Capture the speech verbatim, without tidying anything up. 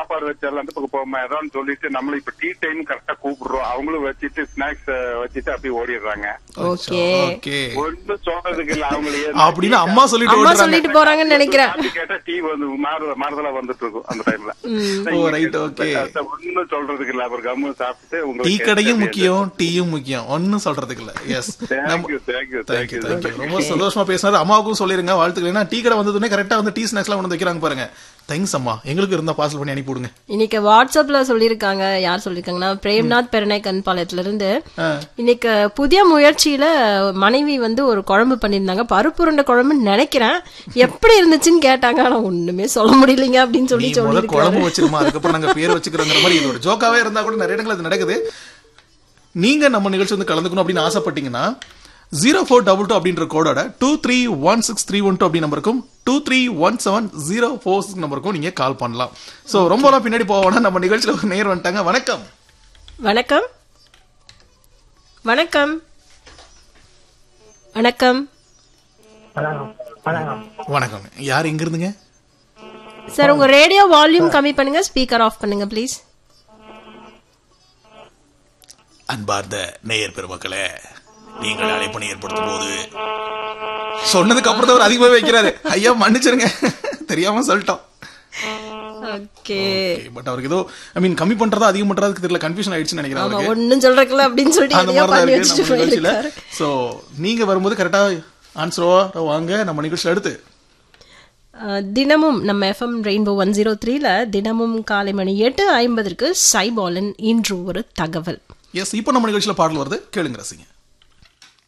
சாப்பாடு வச்சாலும் பக்கம் போமா ஏதாவது சொல்லிட்டு நம்மளும் இப்ப டீ டைம் கரெக்டா கூப்பிடுறோம், அவங்களும் வச்சுட்டு ஸ்நாக்ஸ் வச்சுட்டு அப்படியே ஓடிடுறாங்க. ஒன்னும் சொல்றதுக்கு இல்ல அவங்களே அப்படின்னு அம்மா சொல்லிட்டு அம்மா சொல்லிட்டு போறாங்கன்னு நினைக்கிறேன். கேட்டா டீ வந்து மாறுதலா வந்துட்டு இருக்கும் அந்த டைம்ல. ஒன்னும் சொல்றதுக்கு இல்ல, அப்புறம் கம்மு சாப்பிட்டு டீ கடையும் முக்கியம், டீயும் முக்கியம், ஒன்னும் சொல்றதுக்கு இல்ல. S, thank you thank you thank you thank you. ரொம்ப சந்தோஷமா பேசினாரு. அம்மாவுக்கும் சொல்லிருங்க வாழ்த்துக்கள். ஏன்னா டீ கடை வந்ததுன்னே கரெக்டா வந்து டீ ஸ்நாக்ஸ் எல்லாம் கொண்டு வைக்கிறாங்க பாருங்க. தேங்க்ஸ் அம்மா, எங்களுக்கு இருந்தா பார்சல் பண்ணி அனுப்பி விடுங்க. இன்னைக்கு வாட்ஸ்அப்ல சொல்லிருக்காங்க, யார் சொல்லிருக்காங்கன்னா பிரேம்நாத் பெருநாய் கண்பாளையத்துல இருந்து. இன்னைக்கு புதிய முயற்சியில மனைவி வந்து ஒரு குழம்பு பண்ணிருந்தாங்க, பருப்புருண்ட குழம்புன்னு நினைக்கிறேன். எப்படி இருந்துச்சுன்னு கேட்டாங்க, ஆனா ஒண்ணுமே சொல்ல முடியலங்க அப்படின்னு சொல்லி சொல்லி குழம்பு வச்சிருமா, அதுக்கப்புறம் நாங்க பேர் வச்சுக்கிறோங்கிற மாதிரி இது ஒரு ஜோக்காவே இருந்தா கூட நிறைய இடங்கள் அது நடக்குது. நீங்க நம்ம நிகழ்ச்சி வந்து கலந்துக்கணும் அப்படின்னு ஆசைப்பட்டீங்கன்னா ஜீரோ ஃபோர் டபுள் டூ அப்படின்ற கோடோட two three one six three one two அப்படி நம்பருக்கும் two three one seven zero four six நம்பருக்கும் நீங்க கால் பண்ணலாம். சோ ரொம்ப நாள் பின்னாடி போவோம்னா நம்ம நிகழ்ச்சியில ஒரு நேர் வந்துட்டாங்க. வணக்கம் வணக்கம் வணக்கம் வணக்கம் வணக்கம். யார் எங்க இருந்துங்க சார்? உங்க ரேடியோ வால்யூம் கம்மி பண்ணுங்க, ஸ்பீக்கர் ஆஃப் பண்ணுங்க ப்ளீஸ். அன்பார்ந்த நேயர் பெருமக்களே, நீங்கள் அழைப்பணி ஏற்படுத்தும் போது சொன்னதுக்கு அப்புறம் தான் அதிகமா வைக்கிறாரு. ஐயா மன்னிச்சிருங்க, தெரியாம சொல்லிட்டோம். ஓகே, பட் அவருக்கு ஏதோ ஐ மீன் கம்மி பண்றதா அதிகம் பண்றதுக்கு தெரியல, கன்ஃபியூஷன் ஆயிடுச்சுன்னு நினைக்கிறேன். ஒண்ணும் சொல்றதுல அப்படின்னு சொல்லிட்டு சோ நீங்க வரும்போது கரெக்டா ஆன்சரோ வாங்க நம்ம நிகழ்ச்சியில அடுத்து. தினமும் நம்ம எஃப்எம் ரெயின்போ ஒன் ஜீரோ த்ரீல தினமும் காலை மணி எட்டு ஐம்பதற்கு சைபாலன் இன்று ஒரு தகவல். எஸ், இப்போ நம்ம நிகழ்ச்சியில பாடல் வருது, கேளுங்க ரசிங்க.